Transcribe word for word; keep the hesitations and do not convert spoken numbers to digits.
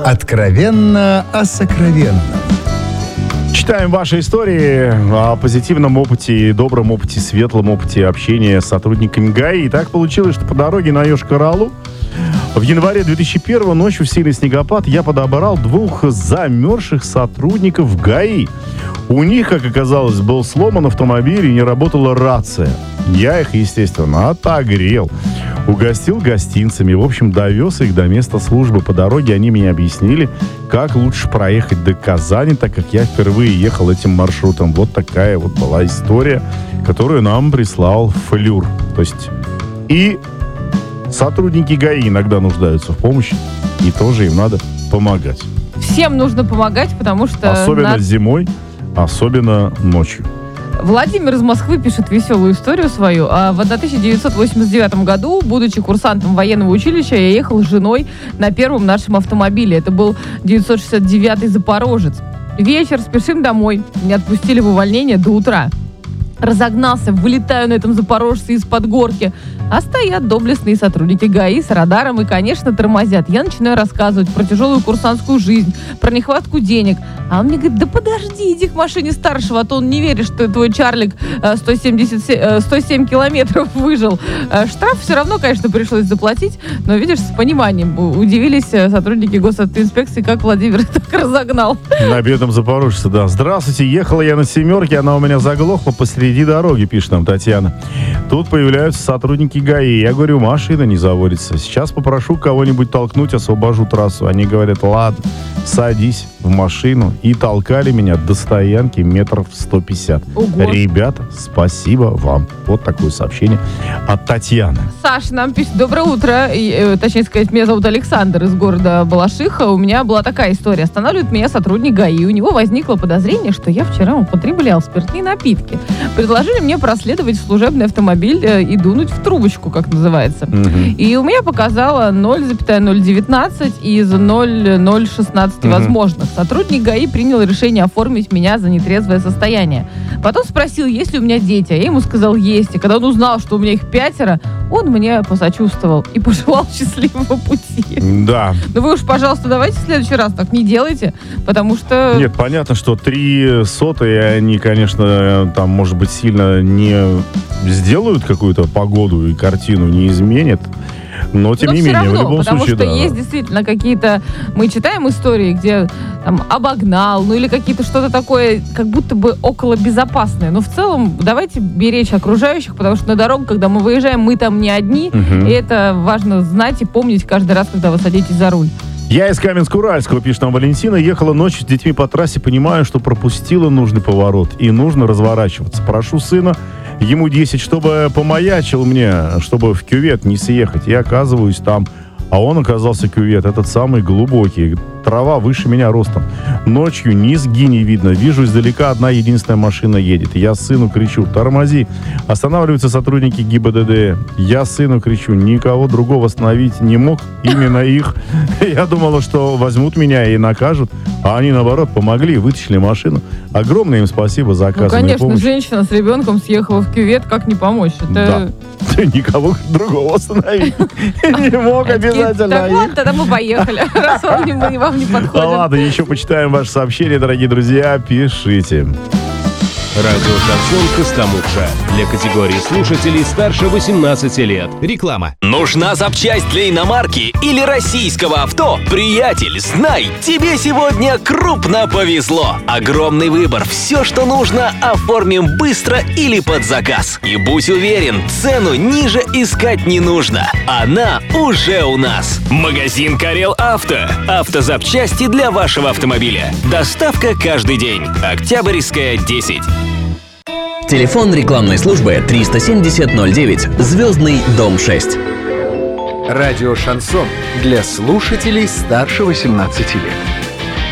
Откровенно о сокровенном. Читаем ваши истории о позитивном опыте, добром опыте, светлом опыте общения с сотрудниками ГАИ. И так получилось, что по дороге на Йошкар-Олу в январе две тысячи первого ночью в сильный снегопад я подобрал двух замерзших сотрудников ГАИ. У них, как оказалось, был сломан автомобиль и не работала рация. Я их, естественно, отогрел, угостил гостинцами, в общем, довез их до места службы. По дороге они мне объяснили, как лучше проехать до Казани, так как я впервые ехал этим маршрутом. Вот такая вот была история, которую нам прислал Флюр. То есть и сотрудники ГАИ иногда нуждаются в помощи, и тоже им надо помогать. Всем нужно помогать, потому что... Особенно над... зимой, особенно ночью. Владимир из Москвы пишет веселую историю свою. А в тысяча девятьсот восемьдесят девятом году, будучи курсантом военного училища, я ехал с женой на первом нашем автомобиле. Это был девятьсот шестьдесят девятый «Запорожец». Вечер, спешим домой. Меня отпустили в увольнение до утра. Разогнался, вылетаю на этом запорожце из-под горки. А стоят доблестные сотрудники ГАИ с радаром и, конечно, тормозят. Я начинаю рассказывать про тяжелую курсантскую жизнь, про нехватку денег. А он мне говорит: да подожди, иди к машине старшего, а то он не верит, что твой Чарлик сто семьдесят семь, сто семь километров выжил. Штраф все равно, конечно, пришлось заплатить, но, видишь, с пониманием удивились сотрудники госавтоинспекции, как Владимир так разогнал. На бедном запорожце, да. Здравствуйте, ехала я на семерке, она у меня заглохла посреди дороги, пишет нам Татьяна. Тут появляются сотрудники ГАИ. Я говорю, машина не заводится. Сейчас попрошу кого-нибудь толкнуть, освобожу трассу. Они говорят, ладно, садись в машину. И толкали меня до стоянки метров сто пятьдесят. Ого. Ребята, спасибо вам. Вот такое сообщение от Татьяны. Саша нам пишет: доброе утро. И, э, точнее сказать, меня зовут Александр из города Балашиха. У меня была такая история. Останавливает меня сотрудник ГАИ. У него возникло подозрение, что я вчера употреблял спиртные напитки. Предложили мне проследовать в служебный автомобиль э, и дунуть в трубочку, как называется. Угу. И у меня показало ноль целых ноль девятнадцать из ноль целых ноль шестнадцать угу. возможных. Сотрудник ГАИ принял решение оформить меня за нетрезвое состояние. Потом спросил, есть ли у меня дети. Я ему сказал, есть. И когда он узнал, что у меня их пятеро, он мне посочувствовал и пожелал счастливого пути. Да. Ну вы уж, пожалуйста, давайте в следующий раз так не делайте, потому что... Нет, понятно, что три сотые, они, конечно, там, может быть, сильно не сделают какую-то погоду и картину, не изменят. Но, тем Но не все менее, равно, в любом потому случае, что да. есть действительно какие-то... Мы читаем истории, где там обогнал, ну или какие-то что-то такое, как будто бы около безопасное. Но в целом давайте беречь окружающих, потому что на дорогу, когда мы выезжаем, мы там не одни. Угу. И это важно знать и помнить каждый раз, когда вы садитесь за руль. Я из Каменск-Уральского, пишет нам Валентина, ехала ночью с детьми по трассе, понимаю, что пропустила нужный поворот и нужно разворачиваться. Прошу сына, ему десять, чтобы помаячил мне, чтобы в кювет не съехать. Я оказываюсь там, а он оказался кювет, этот самый глубокий. Трава выше меня ростом. Ночью низги не видно. Вижу издалека, одна единственная машина едет. Я сыну кричу, тормози. Останавливаются сотрудники ГИБДД. Я сыну кричу, никого другого остановить не мог. Именно их. Я думала, что возьмут меня и накажут. А они, наоборот, помогли, вытащили машину. Огромное им спасибо за оказанную помощь. Ну, конечно, помощь. женщина с ребенком съехала в кювет, как не помочь? Это... Да. Никого другого остановить не мог обязательно. Так вот, тогда мы поехали. Раз мы вам не подходим. Ну ладно, еще почитаем ваши сообщения, дорогие друзья. Пишите. Радио «Шансон» Костомукша. Для категории слушателей старше восемнадцати лет. Реклама. Нужна запчасть для иномарки или российского авто? Приятель, знай, тебе сегодня крупно повезло. Огромный выбор. Все, что нужно, оформим быстро или под заказ. И будь уверен, цену ниже искать не нужно. Она уже у нас. Магазин «Карел Авто». Автозапчасти для вашего автомобиля. Доставка каждый день. Октябрьская, десять. Телефон рекламной службы триста семьдесят ноль девять, Звездный дом шесть. Радио «Шансон» для слушателей старше восемнадцати лет.